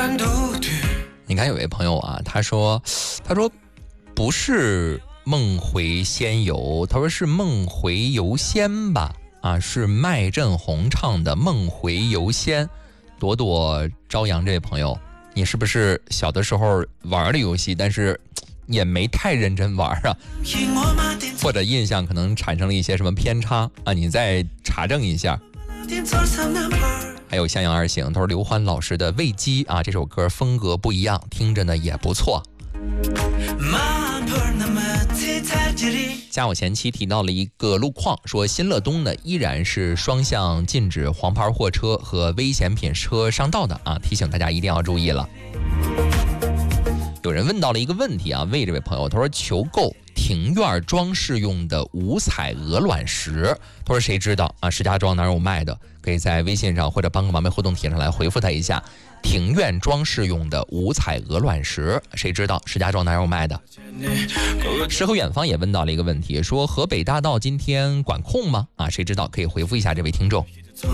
你看有位朋友啊，他说不是梦回仙游，他说是梦回游仙吧，啊，是麦振宏唱的《梦回游仙》。朵朵朝阳这位朋友，你是不是小的时候玩的游戏，但是也没太认真玩啊，或者印象可能产生了一些什么偏差啊？你再查证一下。还有向阳而行，他说刘欢老师的《喂鸡》啊，这首歌风格不一样，听着呢也不错。加我前期提到了一个路况，说新乐东呢依然是双向禁止黄牌货车和危险品车上道的啊，提醒大家一定要注意了。有人问到了一个问题啊，为这位朋友，他说求购庭院装饰用的五彩鹅卵石，他说谁知道啊？石家庄哪有卖的？可以在微信上或者帮个忙，互动帖上来回复他一下。庭院装饰用的五彩鹅卵石，谁知道石家庄哪有卖的？诗和远方也问到了一个问题，说河北大道今天管控吗？啊，谁知道？可以回复一下这位听众。